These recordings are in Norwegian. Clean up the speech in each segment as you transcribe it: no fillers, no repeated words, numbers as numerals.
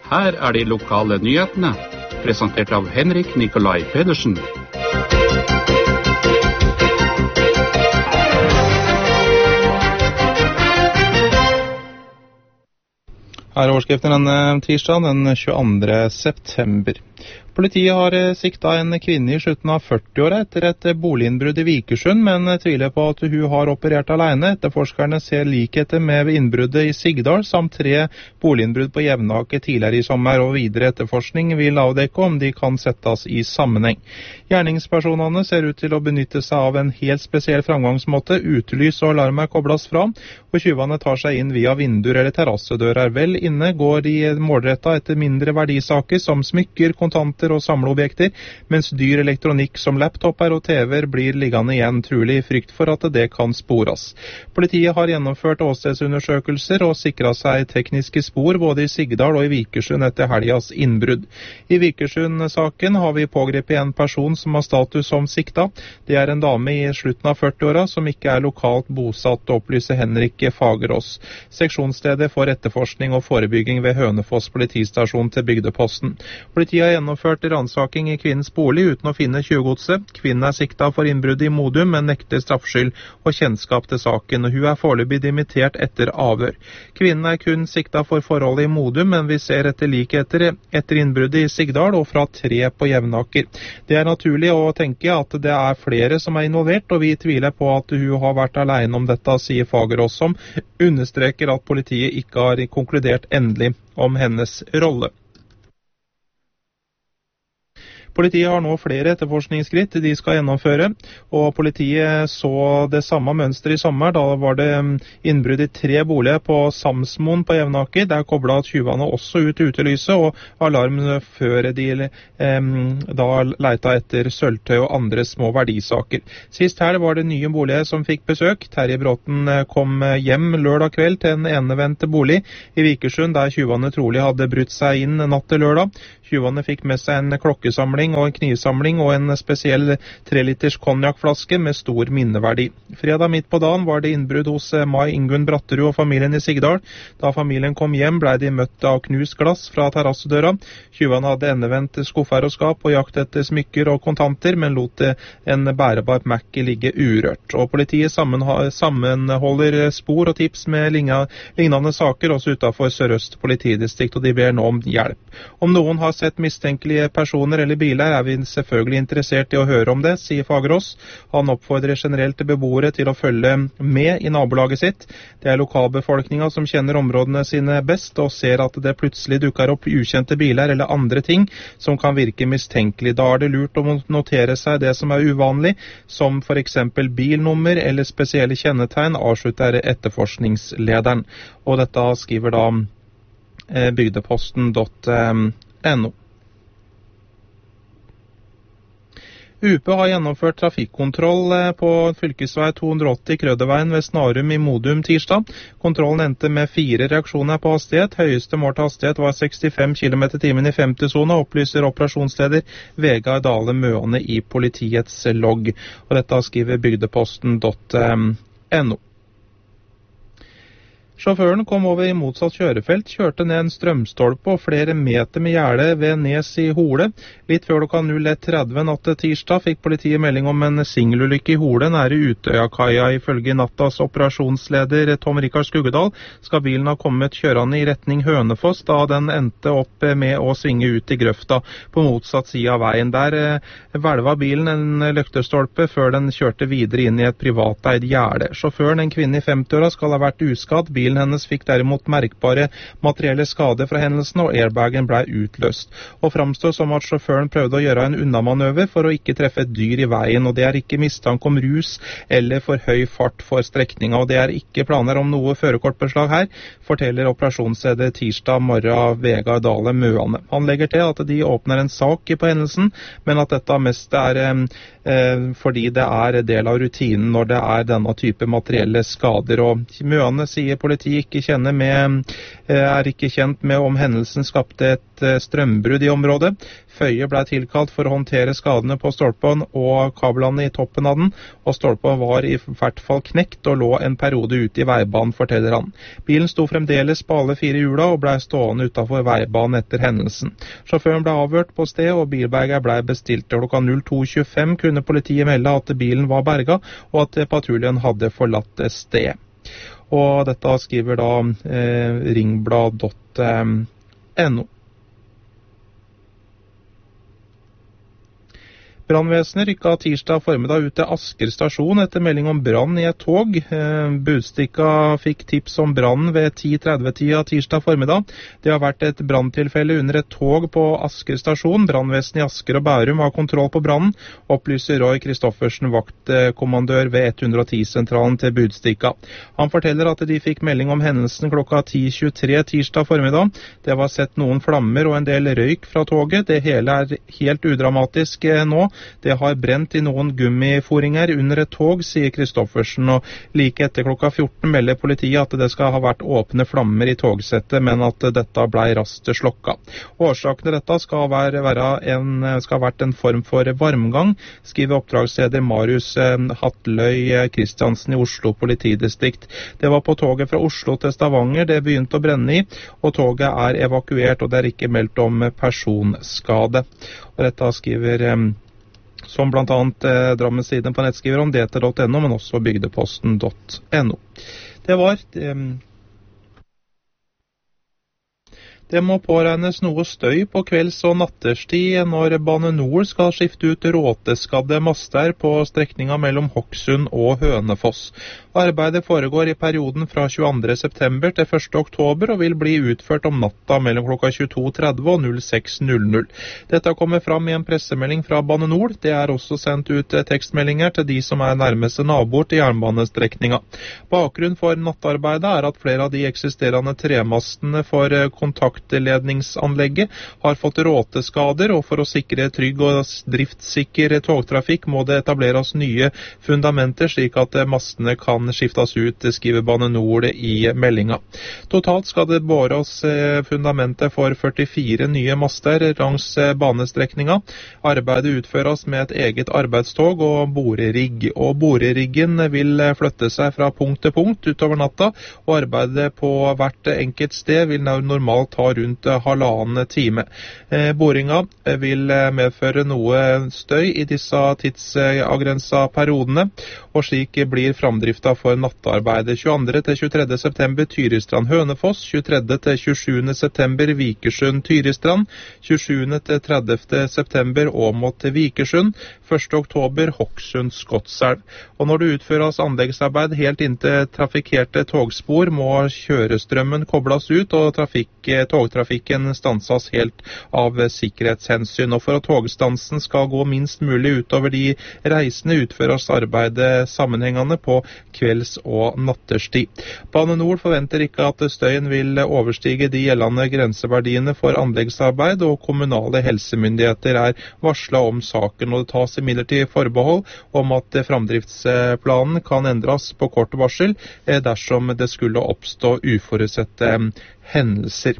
Her de lokale nyhetene, presentert av Henrik Nikolai Pedersen. Her overskriften denne tirsdag, den 22. september. Politiet har sikta en kvinne I slutten av 40-åra etter et boliginnbrudd I Vikersund, men tviler på at hun har operert alene. Etterforskerne ser likheter med innbruddet I Sigdal, samt 3 boliginnbrudd på Jevnaker tidligere I sommer, og videre etterforskning vil avdekke om de kan settes I sammenheng. Gjerningspersonene ser ut til å benytte seg av en helt spesiell framgangsmåte. Utelys og alarm kobles fra, og tyvene tar seg inn via vinduer eller terrassedører. Vel inne går de målrettet etter mindre verdisaker som smykker, kontanter og samleobjekter, mens dyr elektronikk som laptoper og TV-er blir liggende igjen, trolig I frykt for at det kan spores. Politiet har gjennomført åstedsundersøkelser og sikret seg tekniske spor både I Sigdal og I Vikersund etter helgas innbrudd. I Vikersund-saken har vi pågrepet en person som har status som sikta. Det en dame I slutten av 40-åra som ikke lokalt bosatt, opplyser Henrik Fagerås. Seksjonsstedet for etterforskning og forebygging ved Hønefoss politistasjon til Bygdeposten. Politiet har gjennomført ransaking I kvinnens bolig uten å finne tjuvgodset. Kvinnen sikta for innbrudd I Modum, men nekter straffskyld og kjennskap til saken. Hun foreløpig dimittert etter avhør. Kvinnen kun sikta for forholdet I Modum, men vi ser etter likheter etter innbruddet I Sigdal og fra 3 på Jevnaker. Det naturlig å tenke at det flere som involvert, og vi tviler på at hun har vært alene om dette, sier Fagerås, som understreker at politiet ikke har konkludert endelig om hennes rolle. Politiet har nå flere etterforskningsskritt de skal gjennomføre, og politiet så det samme mønsteret I sommer. Da var det innbrudd I 3 boliger på Samsmoen på Jevnaker. Der koblet tyvene også ut utelyset og alarm før de da leita etter sølvtøy og andre små verdisaker. Sist her var det nye boliger som fikk besøk. Terje Bråten kom hjem lørdag kveld til en enevendte bolig I Vikersund, der tyvene trolig hadde brutt seg inn natt til lørdag. Tyvene fikk med seg en klokkesamling og en knivsamling og en spesiell 3 liters konjakflaske med stor minneverdi. Fredag midt på dagen var det innbrudd hos Mai Ingunn Bratterud og familien I Sigdal. Da familien kom hjem ble de møtt av knust glass fra terrassedøra. Tyvene hadde endevendt skuffer og skap og jakt etter smykker og kontanter, men lot en bærebar Mac ligge urørt. Og politiet sammenholder spor og tips med lignende saker også utenfor Sør-Øst politidistrikt, og de ber nå om hjelp. Om noen har sett mistenkelige personer eller biler, vi selvfølgelig interessert I å høre om det, sier Fagerås. Han oppfordrer generelt beboere til å følge med I nabolaget sitt. Det lokalbefolkningen som kjenner områdene sine best, og ser at det plutselig dukker opp ukjente biler eller andre ting som kan virke mistenkelig. Da det lurt å notere seg det som uvanlig, som for eksempel bilnummer eller spesielle kjennetegn, avslutter etterforskningslederen. Og dette skriver da bygdeposten.no. UP har gjennomført trafikkontroll på fylkesvei 280 Krøderveien ved Snarum I Modum tirsdag. Kontrollen endte med 4 reaksjoner på hastighet. Høyeste målte hastighet var 65 km/t I 50-zona, opplyser operasjonsleder Vegard Dale Møane I politiets logg. Og dette skriver bygdeposten.no. Sjåføren kom over I motsatt kjørefelt, kjørte ned en strømstolpe og flere meter med gjerde ved Nes I Hole. Litt før klokka 01:30 natt til tirsdag fikk politiet melding om en singelulykke I Hole nære Utøyakaia. Ifølge nattas operasjonsleder Tom Rikard Skuggedal skal bilen ha kommet kjørende I retning Hønefoss, da den endte opp med å svinge ut I grøfta på motsatt side av veien. Der hvelva bilen en løktestolpe før den kjørte videre inn I et privateid gjerde. Sjåføren, en kvinne I 50-åra, skal ha vært uskadd. Bilen hennes fikk derimot merkbare materielle skader fra hendelsen, og airbagen ble utløst. Og framstår som at sjåføren prøvde å gjøre en unnamanøver for å ikke treffe et dyr I veien, og det ikke mistanke om rus eller for høy fart for strekninga, og det ikke planer om noe førerkortbeslag her, forteller operasjonsleder tirsdag morgen Vegard Dale Møane. Han legger til at de åpner en sak på hendelsen, men at dette mest fordi det del av rutinen når det denne type materielle skader, og Møane sier politiet Politiet er ikke kjent med om hendelsen skapte et strømbrudd i området. Føye ble tilkalt for å håndtere skadene på stolpen og kablene i toppen av den, og stolpen var i hvert fall knekt og lå en periode ute i veibanen, forteller han. Bilen sto fremdeles på alle 4 hjula og ble stående utenfor veibanen etter hendelsen. Sjåføren ble avhørt på sted, og bilberget ble bestilt. Klokka 02.25 kunne politiet melde at bilen var berga, og at patruljen hadde forlatt sted. Og dette skriver da ringblad.no. Brannvesenet rykket tirsdag formiddag ut til Asker stasjon etter melding om brann i et tog. Budstikka fikk tips om brann ved 10:30-tida tirsdag formiddag. Det har vært et branntilfelle under et tog på Asker stasjon. Brannvesenet i Asker og Bærum har kontroll på brannen, opplyser Roy Kristoffersen, vaktkommandør ved 110-sentralen til Budstikka. Han forteller at de fikk melding om hendelsen klokka 10:23 tirsdag formiddag. Det var sett noen flammer og en del røyk fra toget. Det hele er helt udramatisk nå. Det har brent i noen gummiforinger under et tog, sier Kristoffersen, og like etter klokka 14 melder politiet at det skal ha vært åpne flammer i togsettet, men at dette ble raskt slokka. Årsaken til dette skal ha vært en form for varmgang, skriver oppdragsleder Marius Hatløy Kristiansen i Oslo politidistrikt. Det var på toget fra Oslo til Stavanger det begynte å brenne i, og toget er evakuert, og det er ikke meldt om personskade. Og dette skriver som blant annet Drammens Tidende på nett skriver om dt.no, men også bygdeposten.no. Det må påregnes noe støy på kvelds- og natterstid når Bane NOR skal skifte ut råteskadde master på strekninga mellom Hokksund og Hønefoss. Arbeidet foregår i perioden fra 22. september til 1. oktober og vil bli utført om natta mellom klokka 22.30 og 06.00. Dette kommer fram i en pressemelding fra Bane NOR. Det er også sendt ut tekstmeldinger til de som er nærmeste naboer til jernbanestrekninga. Bakgrunnen for nattarbeidet er at flere av de eksisterende tremastene for kontaktledningsanlegget har fått råteskader, og for å sikre trygg og driftssikker togtrafikk må det etableres nye fundamenter slik at mastene kan skiftes ut, skriver Bane NOR i meldinga. Totalt skal det bores fundamentet for 44 nye master langs banestrekninga. Arbeidet utføres med et eget arbeidstog og borerigg, og boreriggen vil flytte seg fra punkt til punkt utover natta, og arbeidet på hvert enkelt sted vil normalt ta rundt 1,5 time. Boringa vil medføre noe støy i disse tidsavgrensa periodene, og slik blir framdrifta for nattarbeidet 22. til 23. september Tyristrand-Hønefoss, 23. til 27. september Vikersund-Tyristrand, 27. til 30. september Åmot-Vikersund, 1. oktober Hokksund-Skotselv. Og når det utføres anleggsarbeid helt inntil trafikkerte togspor, må kjørestrømmen kobles ut og togtrafikken stanses helt av sikkerhetshensyn. Og for at togstansen skal gå minst mulig utover de reisende, utføres arbeidet sammenhengende på kvelds- og natterstid. Bane NOR forventer ikke at støyen vil overstige de gjeldende grenseverdiene for anleggsarbeid, og kommunale helsemyndigheter er varslet om saken, og det tas imidlertid forbehold om at framdriftsplanen kan endres på kort varsel dersom det skulle oppstå uforutsette hendelser.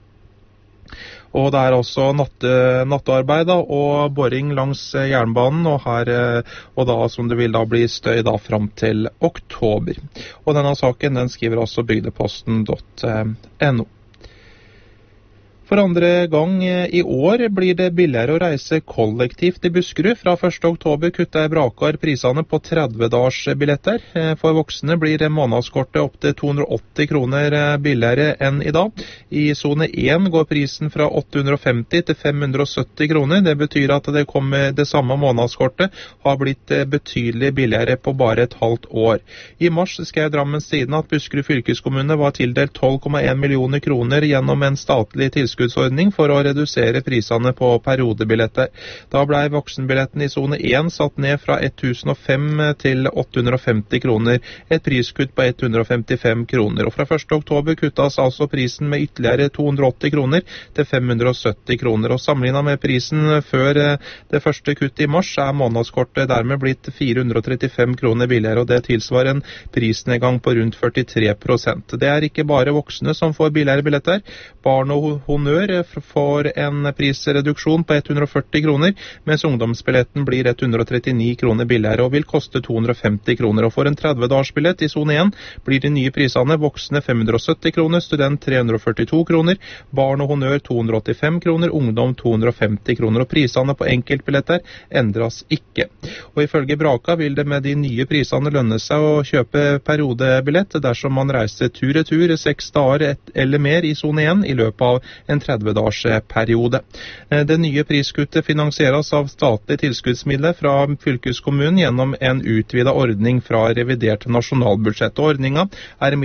Og det er også nattarbeid og boring langs jernbanen, og da som det vil da bli støy da fram til oktober. Og denne saken den skriver også bygdeposten.no. For andre gang i år blir det billigere å reise kollektivt i Buskerud. Fra 1. oktober kutter Brakar prisene på 30-dagsbilletter. For voksne blir månedskortet opp til 280 kroner billigere enn i dag. I zone 1 går prisen fra 850 til 570 kroner. Det betyr at det samme månedskortet har blitt betydelig billigere på bare et halvt år. I mars skrev Drammens Tidende at Buskerud fylkeskommune var tildelt 12,1 millioner kroner gjennom en statlig tilskudd tilskuddsordning for å redusere prisene på periodebilletter. Da ble voksenbilletten i zone 1 satt ned fra 1005 til 850 kroner, et priskutt på 155 kroner. Og fra 1. oktober kuttas altså prisen med ytterligere 280 kroner til 570 kroner. Og sammenlignet med prisen før det første kuttet i mars er månedskortet dermed blitt 435 kroner billigere, og det tilsvarer en prisnedgang på rundt 43%. Det er ikke bare voksne som får billigere billetter. Barn og Honnør får en prisreduksjon på 140 kroner, mens ungdomsbilletten blir 139 kroner billigere og vil koste 250 kroner. Og for en 30-dagsbillett i zone 1 blir de nye prisene voksne 570 kroner, student 342 kroner, barn og Honnør 285 kroner, ungdom 250 kroner, og prisene på enkeltbilletter endres ikke. Og ifølge Braka vil det med de nye prisene lønne seg å kjøpe periodebillett dersom man reiser tur-retur 6 dager eller mer i zone 1 i løpet av en 30-dagsperiode. Det nye priskuttet finansieres av statlige tilskuddsmidler fra fylkeskommunen gjennom en utvidet ordning fra revidert nasjonalbudsjett. Ordningen er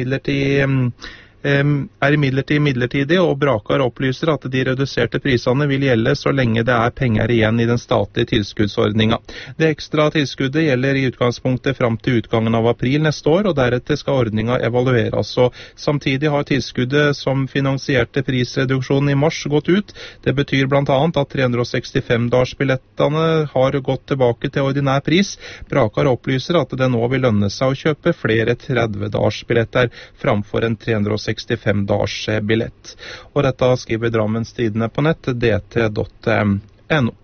imidlertid midlertidig, og Brakar opplyser at de reduserte prisene vil gjelde så lenge det er penger igjen i den statlige tilskuddsordningen. Det ekstra tilskuddet gjelder i utgangspunktet fram til utgangen av april neste år, og deretter skal ordningen evalueres. Og samtidig har tilskuddet som finansierte prisreduksjonen i mars gått ut. Det betyr blant annet at 365-dagsbillettene har gått tilbake til ordinær pris. Brakar opplyser at det nå vil lønne seg å kjøpe flere 30-dagsbilletter framfor en 365-dagsbillett. Og dette skriver Drammens Tidende på nett, dt.no.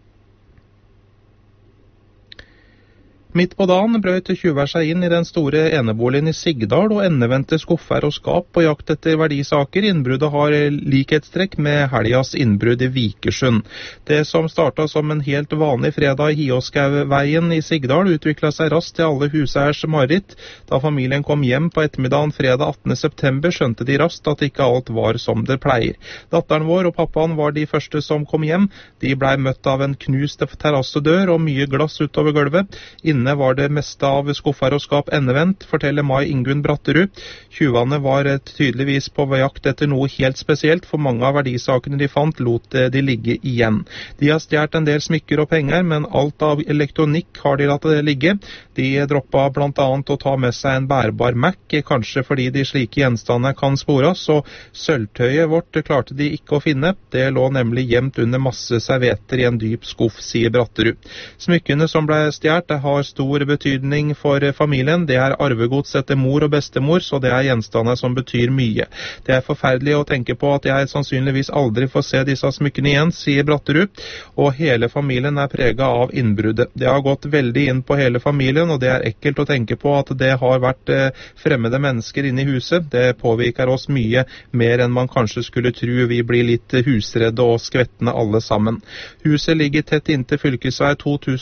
Midt på dagen brøt tyver seg inn i den store eneboligen i Sigdal og endevendte skuffer og skap på jakt etter verdisaker. Innbruddet har likhetstrekk med helgas innbrudd i Vikersund. Det som startet som en helt vanlig fredag i Hiåskauveien i Sigdal, utviklet seg raskt til alle huseiers mareritt. Da familien kom hjem på ettermiddagen fredag 18. september, skjønte de raskt at ikke alt var som det pleier. Datteren vår og pappaen var de første som kom hjem. De ble møtt av en knust terrassedør og mye glass utover gulvet. Inne var det meste av skuffer og skap endevendt, forteller Mai Ingunn Bratterud. Tjuvene var tydeligvis på jakt etter noe helt spesielt, for mange av verdisakene de fant lot de ligge igjen. De har stjert en del smykker og penger, men alt av elektronikk har de latt det ligge. De droppet blant annet å ta med seg en bærbar Mac, kanskje fordi de slike gjenstander kan spores, og sølvtøyet vårt klarte de ikke å finne. Det lå nemlig gjemt under masse servetter i en dyp skuff, sier Bratterud. Smykkene som ble stjert har stor betydning for familien. Det er arvegods etter mor og bestemor, så det er gjenstander som betyr mye. Det er forferdelig å tenke på at jeg sannsynligvis aldri får se disse smykkene igjen, sier Bratterud, og hele familien er preget av innbruddet. Det har gått veldig inn på hele familien, og det er ekkelt å tenke på at det har vært fremmede mennesker inne i huset. Det påvirker oss mye mer enn man kanskje skulle tro. Vi blir litt husredde og skvettende alle sammen. Huset ligger tett inntil fylkesvei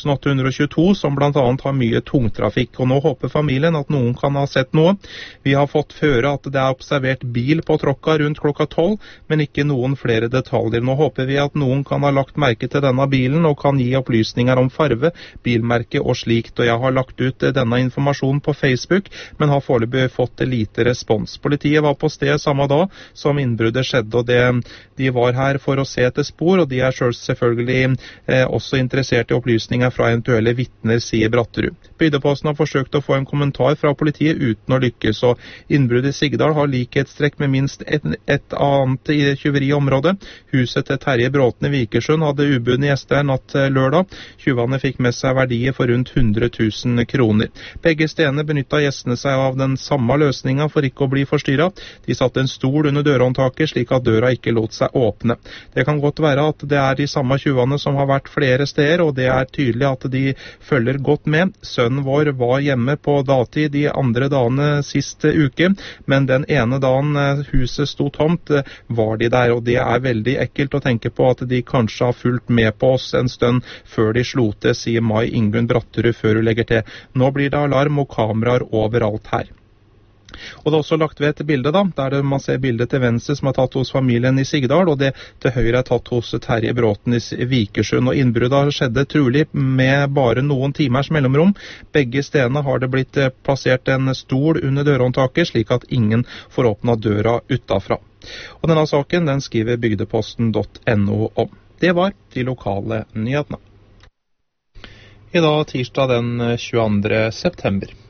2822, som blant annet har mye tungtrafikk, og nå håper familien at noen kan ha sett noe. Vi har fått høre at det er observert bil på tråkka rundt klokka 12, men ikke noen flere detaljer. Nå håper vi at noen kan ha lagt merke til denne bilen og kan gi opplysninger om farve, bilmerke og slikt, og jeg har lagt ut denne informasjonen på Facebook, men har foreløpig fått lite respons. Politiet var på stedet samme dag som innbruddet skjedde, og de var her for å se etter spor, og de er selvfølgelig også interessert i opplysninger fra eventuelle vitner, sier Bratterud. Bygdeposten har forsøkt å få en kommentar fra politiet uten å lykkes, og innbruddet i Sigdal har likhetstrekk med minst et annet i tyveriområdet. Huset til Terje Bråten i Vikersund hadde ubudne gjester natt lørdag. Tjuvene fikk med seg verdier for rundt 100 000 kroner. Begge stedene benyttet gjestene seg av den samme løsningen for ikke å bli forstyrret. De satte en stol under dørhåndtaket slik at døra ikke lot seg åpne. Det kan godt være at det er de samme tjuvene som har vært flere steder, og det er tydelig at de følger godt med. Sønnen vår var hjemme på dagtid de andre dagene siste uke, men den ene dagen huset sto tomt, var de der, og det er veldig ekkelt å tenke på at de kanskje har fulgt med på oss en stund før de slo til, sier Mai Ingunn Bratterud før hun legger til. Nå blir det alarm og kameraer overalt her. Og det er også lagt ved et bilde da, der man ser bildet til venstre som er tatt hos familien i Sigdal, og det til høyre er tatt hos Terje Bråten i Vikersund. Og innbruddet skjedde trolig med bare noen timers mellomrom. Begge stedene har det blitt plassert en stol under dørhåndtaket, slik at ingen får åpnet døra utenfra. Og denne saken den skriver bygdeposten.no om. Det var de lokale nyhetene. I dag tirsdag den 22. september.